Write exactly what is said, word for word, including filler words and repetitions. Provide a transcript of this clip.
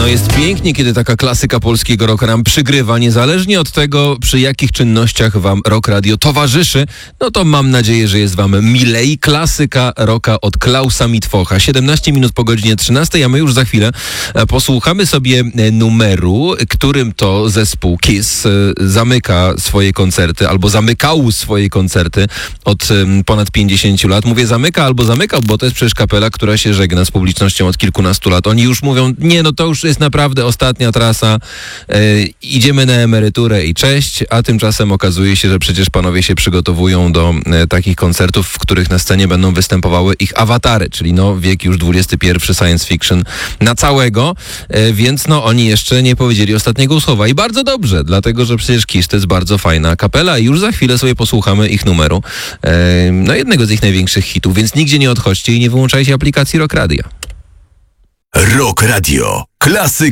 No jest pięknie, kiedy taka klasyka polskiego rocka nam przygrywa, niezależnie od tego, przy jakich czynnościach wam Rock Radio towarzyszy, no to mam nadzieję, że jest wam milej. Klasyka rocka od Klausa Mitwocha. siedemnaście minut po godzinie trzynastej, a my już za chwilę posłuchamy sobie numeru, którym to zespół Kiss zamyka swoje koncerty, albo zamykał swoje koncerty od ponad pięćdziesięciu lat. Mówię zamyka albo zamykał, bo to jest przecież kapela, która się żegna z publicznością od kilkunastu lat. Oni już mówią, nie, no to już jest naprawdę ostatnia trasa, e, idziemy na emeryturę i cześć, a tymczasem okazuje się, że przecież panowie się przygotowują do e, takich koncertów, w których na scenie będą występowały ich awatary, czyli no wiek już dwudziesty pierwszy, science fiction na całego, e, więc no oni jeszcze nie powiedzieli ostatniego słowa i bardzo dobrze, dlatego, że przecież Kiss to jest bardzo fajna kapela i już za chwilę sobie posłuchamy ich numeru, e, no jednego z ich największych hitów, więc nigdzie nie odchodźcie i nie wyłączajcie aplikacji Rock Radio. Rock Radio. Klasyka.